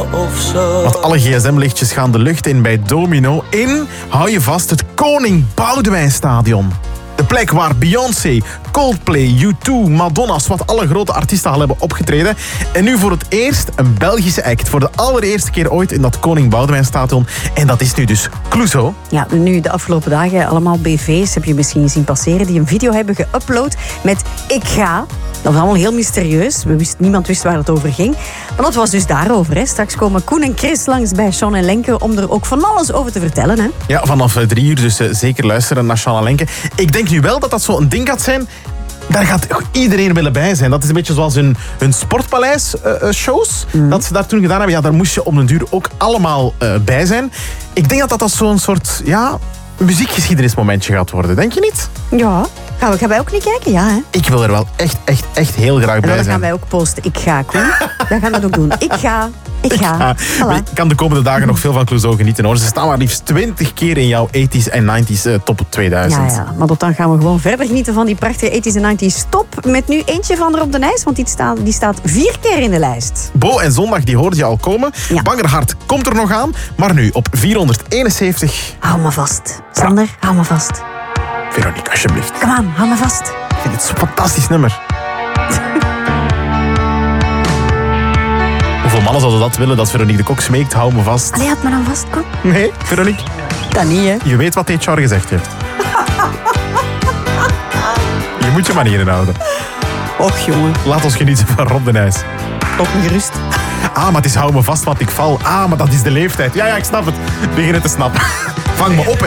of zo. Want alle gsm-lichtjes gaan de lucht in bij Domino in, hou je vast, het Koning Boudewijn Stadion. De plek waar Beyoncé, Coldplay, U2, Madonna, wat alle grote artiesten al hebben opgetreden. En nu voor het eerst een Belgische act. Voor de allereerste keer ooit in dat Koning Boudewijn Stadion. En dat is nu dus Clouseau. Ja, nu de afgelopen dagen allemaal BV's, heb je misschien zien passeren, die een video hebben geüpload met Ik ga. Dat was allemaal heel mysterieus. Niemand wist waar het over ging. Maar dat was dus daarover. Hè. Straks komen Koen en Chris langs bij Sean en Lenke om er ook van alles over te vertellen. Hè. Ja, vanaf 3 uur, dus zeker luisteren naar Sean en Lenke. Ik denk nu wel dat dat zo'n ding gaat zijn. Daar gaat iedereen willen bij zijn. Dat is een beetje zoals hun Sportpaleis-shows. Dat ze daar toen gedaan hebben. Ja, daar moest je om den duur ook allemaal bij zijn. Ik denk dat dat zo'n soort muziekgeschiedenismomentje gaat worden. Denk je niet? Ja. Gaan wij ook niet kijken? Ja, hè? Ik wil er wel echt heel graag bij zijn. En dan gaan wij ook posten. Ik ga, Koen. Dan gaan we dat ook doen. Ik ga. Voilà. Ik kan de komende dagen nog veel van Clouseau genieten, hoor. Ze staan maar liefst 20 keer in jouw 80s en 90s top 2000. Ja, maar tot dan gaan we gewoon verder genieten van die prachtige 80s en 90s top. Met nu eentje van Rob de Nijs, want die staat 4 keer in de lijst. Bo en Zondag, die hoorde je al komen. Ja. Bangerhart komt er nog aan, maar nu op 471. Hou me vast. Sander, hou me vast. Veronique, alsjeblieft. Kom aan, hou me vast. Ik vind het zo'n fantastisch nummer. Hoeveel mannen zouden dat willen, dat Veronique de Kok smeekt, hou me vast? Allee, had me dan vast, kom. Nee, Veronique. Dat niet, hè. Je weet wat HR gezegd heeft. Je moet je manieren houden. Och, jongen. Laat ons genieten van Rob de Nijs. Tot me gerust. Ah, maar het is hou me vast, want ik val. Ah, maar dat is de leeftijd. Ja, ik snap het. Ik begin het te snappen. Vang me op, hè.